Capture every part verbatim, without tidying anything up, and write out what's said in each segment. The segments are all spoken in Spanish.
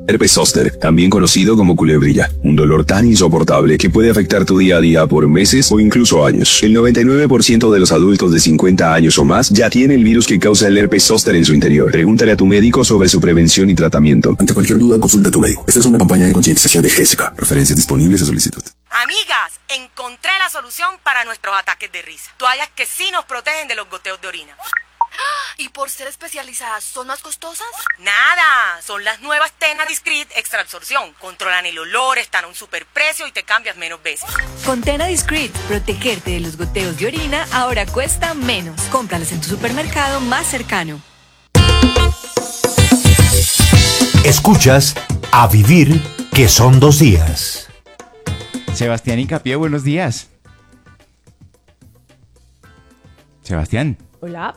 Herpes zóster, también conocido como culebrilla, un dolor tan insoportable que puede afectar tu día a día por meses o incluso años. El noventa y nueve por ciento de los adultos de cincuenta años o más ya tiene el virus que causa el herpes zóster en su interior. Pregúntale a tu médico sobre su prevención y tratamiento. Ante cualquier duda, consulta a tu médico. Esta es una campaña de concientización de Jessica. Referencias disponibles a solicitud. Amigas, encontré la solución para nuestros ataques de risa. Toallas que sí nos protegen de los goteos de orina. ¿Y por ser especializadas son más costosas? Nada, son las nuevas Tena Discreet Extra Absorción. Controlan el olor, están a un superprecio y te cambias menos veces. Con Tena Discreet, protegerte de los goteos de orina ahora cuesta menos. Cómpralas en tu supermercado más cercano. Escuchas A Vivir, que son dos días. Sebastián Hincapié, buenos días. Sebastián. Hola.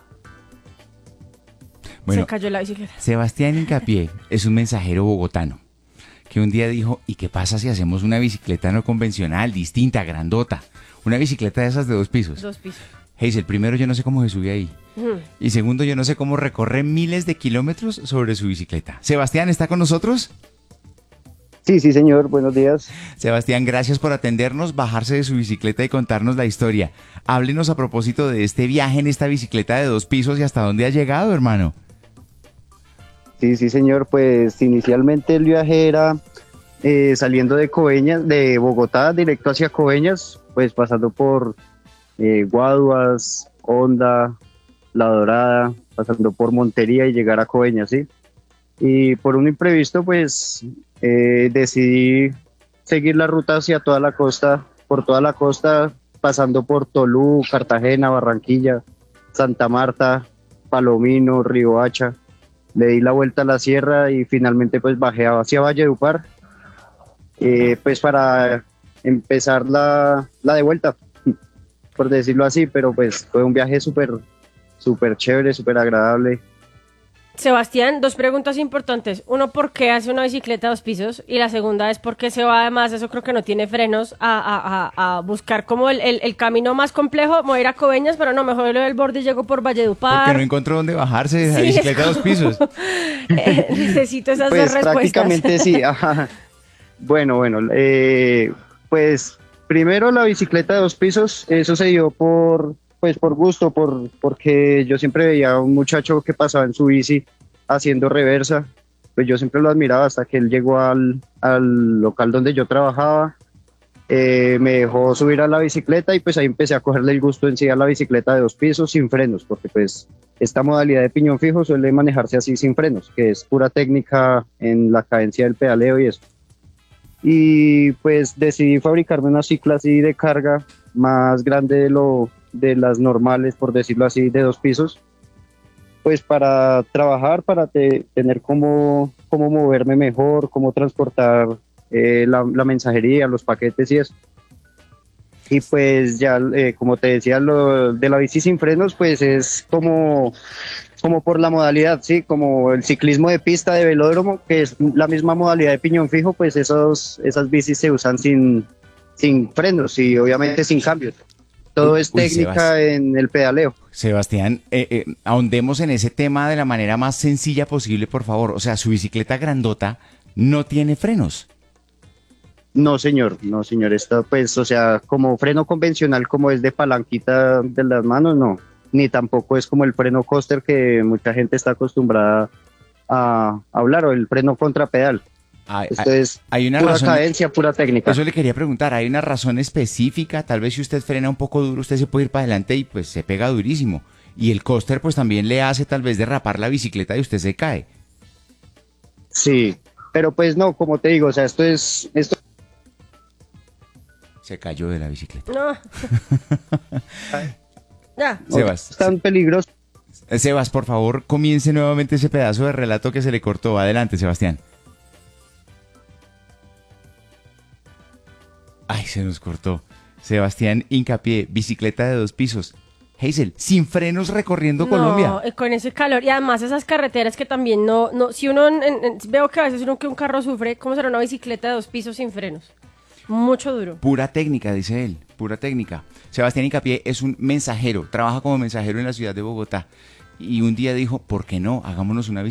Bueno, se cayó la bicicleta. Sebastián Hincapié es un mensajero bogotano que un día dijo, ¿y qué pasa si hacemos una bicicleta no convencional, distinta, grandota? Una bicicleta de esas de dos pisos. Dos pisos. Hazel, primero yo no sé cómo se sube ahí. Uh-huh. Y segundo, yo no sé cómo recorre miles de kilómetros sobre su bicicleta. Sebastián, ¿está con nosotros? Sí, sí, señor. Buenos días. Sebastián, gracias por atendernos, bajarse de su bicicleta y contarnos la historia. Háblenos a propósito de este viaje en esta bicicleta de dos pisos y hasta dónde ha llegado, hermano. Sí, sí, señor. Pues inicialmente el viaje era eh, saliendo de Coveñas, de Bogotá, directo hacia Coveñas, pues pasando por eh, Guaduas, Honda, La Dorada, pasando por Montería y llegar a Coveñas, ¿sí? Y por un imprevisto, pues eh, decidí seguir la ruta hacia toda la costa, por toda la costa, pasando por Tolú, Cartagena, Barranquilla, Santa Marta, Palomino, Riohacha. Le di la vuelta a la sierra y finalmente pues bajé hacia Valledupar, eh, pues para empezar la, la de vuelta, por decirlo así, pero pues fue un viaje súper, súper chévere, súper agradable. Sebastián, dos preguntas importantes. Uno, ¿por qué hace una bicicleta a dos pisos? Y la segunda es, ¿por qué se va además, eso creo que no tiene frenos, a, a, a, a buscar como el, el, el camino más complejo? Voy a ir a Coveñas, pero no, mejor lo del borde y llego por Valledupar. Porque no encontró dónde bajarse de la Sí, bicicleta a dos pisos. eh, necesito esas Pues dos respuestas. prácticamente sí. Ajá. Bueno, bueno, eh, pues primero la bicicleta de dos pisos, eso se dio por... Pues por gusto, por porque yo siempre veía a un muchacho que pasaba en su bici haciendo reversa, pues yo siempre lo admiraba hasta que él llegó al, al local donde yo trabajaba, eh, me dejó subir a la bicicleta y pues ahí empecé a cogerle el gusto en sí a la bicicleta de dos pisos sin frenos, porque pues esta modalidad de piñón fijo suele manejarse así sin frenos, que es pura técnica en la cadencia del pedaleo y eso. Y pues decidí fabricarme una cicla así de carga más grande de lo de las normales, por decirlo así, de dos pisos, pues para trabajar, para te, tener cómo, cómo moverme mejor, cómo transportar eh, la, la mensajería, los paquetes y eso. Y pues ya, eh, como te decía, lo de la bici sin frenos, pues es como, como por la modalidad, sí, como el ciclismo de pista de velódromo, que es la misma modalidad de piñón fijo, pues esos, esas bicis se usan sin, sin frenos y obviamente sin cambios. Todo es Uy, técnica Sebastián. en el pedaleo. Sebastián, eh, eh, ahondemos en ese tema de la manera más sencilla posible, por favor. O sea, su bicicleta grandota no tiene frenos. No, señor, no, señor. Esto, pues, o sea, como freno convencional, como es de palanquita de las manos, no. Ni tampoco es como el freno coaster que mucha gente está acostumbrada a hablar, o el freno contrapedal. Hay, Esto hay, es hay una pura razón, cadencia, pura técnica. Eso le quería preguntar, ¿hay una razón específica? Tal vez si usted frena un poco duro, usted se puede ir para adelante y pues se pega durísimo. Y el coaster pues también le hace tal vez derrapar la bicicleta y usted se cae. Sí, pero pues no, como te digo, o sea, esto es... esto Se cayó de la bicicleta. No. Ya. Sebas, es tan peligroso. Sebas, por favor, comience nuevamente ese pedazo de relato que se le cortó. Adelante, Sebastián. Ay, se nos cortó. Sebastián Hincapié, bicicleta de dos pisos. Hazel, sin frenos recorriendo No, Colombia. eh, con ese calor y además esas carreteras que también no, no si uno, en- en- veo que a veces uno que un carro sufre, ¿cómo será una bicicleta de dos pisos sin frenos? Mucho duro. Pura técnica, dice él, pura técnica. Sebastián Hincapié es un mensajero, trabaja como mensajero en la ciudad de Bogotá. Y un día dijo, ¿por qué no? Hagámonos una